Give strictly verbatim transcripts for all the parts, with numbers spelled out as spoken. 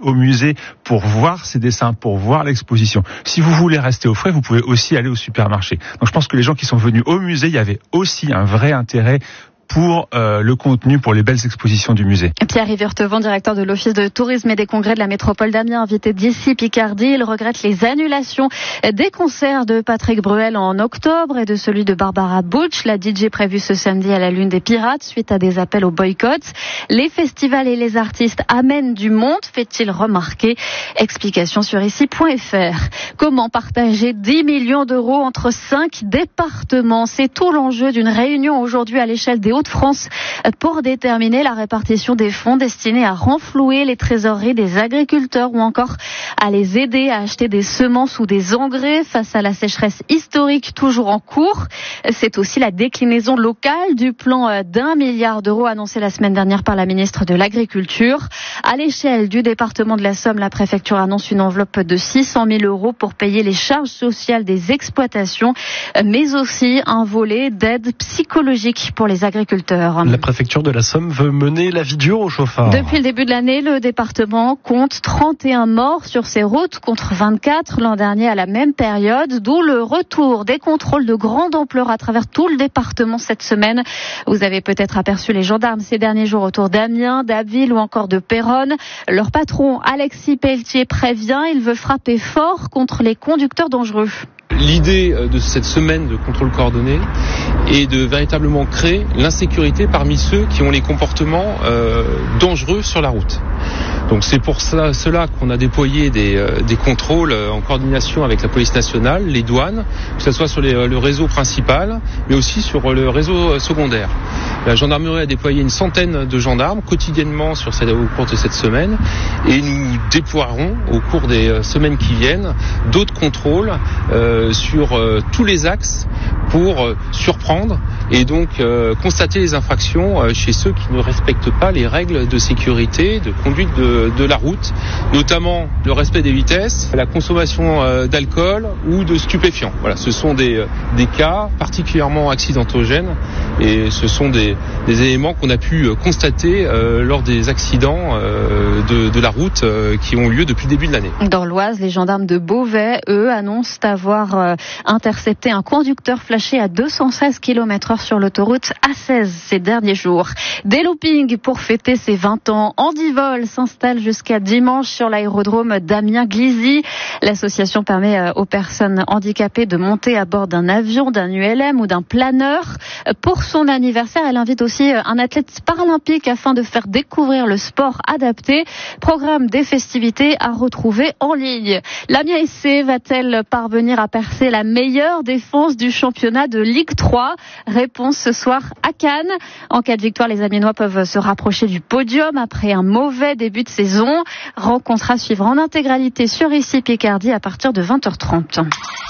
au musée pour voir ces dessins, pour voir l'exposition. Si vous voulez rester au frais, vous pouvez aussi aller au supermarché. Donc je pense que les gens qui sont venus au musée, il y avait aussi un vrai intérêt pour euh, le contenu, pour les belles expositions du musée. Pierre-Yves Urtevant, directeur de l'Office de tourisme et des congrès de la métropole d'Amiens, invité d'ici Picardie. Il regrette les annulations des concerts de Patrick Bruel en octobre et de celui de Barbara Butch, la D J prévue ce samedi à la Lune des Pirates, suite à des appels au boycott. Les festivals et les artistes amènent du monde, fait-il remarquer. Explication sur ici point f r. Comment partager dix millions d'euros entre cinq départements? C'est tout l'enjeu d'une réunion aujourd'hui à l'échelle des Hauts-de-France pour déterminer la répartition des fonds destinés à renflouer les trésoreries des agriculteurs ou encore à les aider à acheter des semences ou des engrais face à la sécheresse historique toujours en cours. C'est aussi la déclinaison locale du plan d'un milliard d'euros annoncé la semaine dernière par la ministre de l'Agriculture. À l'échelle du département de la Somme, la préfecture annonce une enveloppe de six cent mille euros pour payer les charges sociales des exploitations, mais aussi un volet d'aide psychologique pour les agriculteurs. La préfecture de la Somme veut mener la vie dure aux chauffards. Depuis le début de l'année, le département compte trente et un morts sur ses routes contre vingt-quatre l'an dernier à la même période, d'où le retour des contrôles de grande ampleur à travers tout le département cette semaine. Vous avez peut-être aperçu les gendarmes ces derniers jours autour d'Amiens, d'Abbeville ou encore de Péronne. Leur patron, Alexis Pelletier, prévient, il veut frapper fort contre les conducteurs dangereux. L'idée de cette semaine de contrôle coordonné est de véritablement créer l'insécurité parmi ceux qui ont les comportements euh, dangereux sur la route. Donc c'est pour ça, cela qu'on a déployé des, euh, des contrôles euh, en coordination avec la police nationale, les douanes, que ce soit sur les, le réseau principal, mais aussi sur le réseau secondaire. La gendarmerie a déployé une centaine de gendarmes quotidiennement sur cette, au cours de cette semaine, et nous déploierons au cours des semaines qui viennent d'autres contrôles euh, sur euh, tous les axes pour euh, surprendre et donc euh, constater les infractions euh, chez ceux qui ne respectent pas les règles de sécurité, de conduite de, de la route, notamment le respect des vitesses, la consommation euh, d'alcool ou de stupéfiants. Voilà, ce sont des, des cas particulièrement accidentogènes et ce sont des, des éléments qu'on a pu constater euh, lors des accidents euh, de, de la route euh, qui ont lieu depuis le début de l'année. Dans l'Oise, les gendarmes de Beauvais, eux, annoncent avoir euh, intercepté un conducteur flashé à deux cent seize kilomètres heure sur l'autoroute A seize ces derniers jours. Des loopings pour fêter ses vingt ans. Handivol s'installe jusqu'à dimanche sur l'aérodrome d'Amiens-Glizy. L'association permet euh, aux personnes handicapées de monter à bord d'un avion, d'un U L M ou d'un planeur. Pour son anniversaire, elle invite aussi un athlète paralympique afin de faire découvrir le sport adapté. Programme des festivités à retrouver en ligne. L'Amiens S C va-t-elle parvenir à percer la meilleure défense du championnat de Ligue trois? Réponse ce soir à Cannes. En cas de victoire, les Amiénois peuvent se rapprocher du podium après un mauvais début de saison. Rencontre à suivre en intégralité sur ici Picardie à partir de vingt heures trente.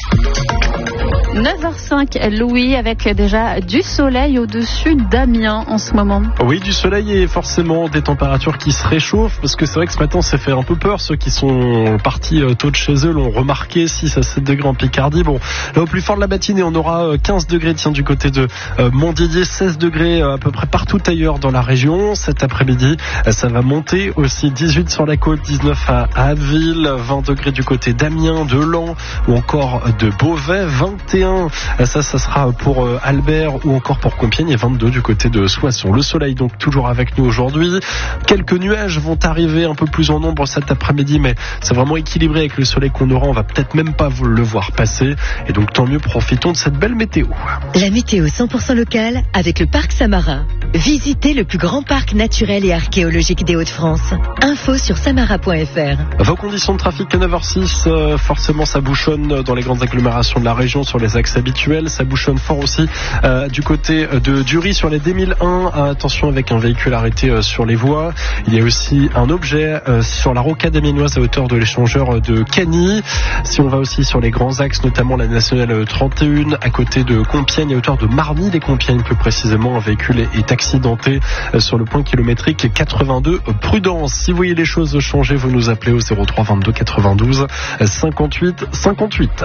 neuf heures cinq, Louis, avec déjà du soleil au-dessus d'Amiens en ce moment. Oui, du soleil et forcément des températures qui se réchauffent, parce que c'est vrai que ce matin, ça fait un peu peur. Ceux qui sont partis tôt de chez eux l'ont remarqué, six à sept degrés en Picardie. Bon, là, au plus fort de la matinée, on aura quinze degrés, tiens, du côté de Montdidier, seize degrés à peu près partout ailleurs dans la région. Cet après-midi, ça va monter aussi, dix-huit sur la côte, dix-neuf à Abbeville, vingt degrés du côté d'Amiens, de Laon ou encore de Beauvais, vingt et un, ça, ça sera pour Albert ou encore pour Compiègne, et vingt-deux du côté de Soissons. Le soleil donc toujours avec nous aujourd'hui. Quelques nuages vont arriver un peu plus en nombre cet après-midi, mais c'est vraiment équilibré avec le soleil qu'on aura. On va peut-être même pas le voir passer, et donc tant mieux, profitons de cette belle météo. La météo cent pour cent locale avec le parc Samarin. Visitez le plus grand parc naturel et archéologique des Hauts-de-France. Info sur samara point f r. Vos conditions de trafic à neuf heures six, euh, forcément ça bouchonne dans les grandes agglomérations de la région sur les axes habituels. Ça bouchonne fort aussi euh, du côté de Dury sur les D mille un. Attention avec un véhicule arrêté euh, sur les voies. Il y a aussi un objet euh, sur la rocade amiénoise à hauteur de l'échangeur de Cagny. Si on va aussi sur les grands axes, notamment la nationale trente et un à côté de Compiègne, à hauteur de Marny les Compiègnes plus précisément, un véhicule est accidenté euh, sur le point kilométrique quatre-vingt-deux. Prudence, si vous voyez les choses changer, vous nous appelez au zéro trois vingt-deux quatre-vingt-douze cinquante-huit cinquante-huit.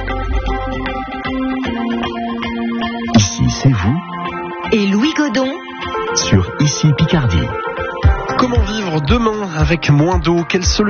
Ici, c'est vous. Et Louis Godon Sur Ici Picardie. Comment vivre demain avec moins d'eau? Quelle solution